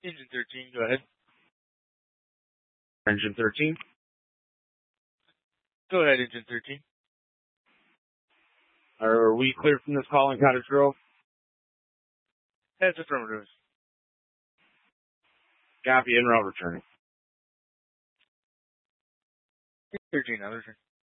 Engine 13, go ahead. Engine 13. Go ahead, Engine 13. Are we clear from this call in Cottage Grove? That's affirmative. Copy, en route returning. 13, I'll return.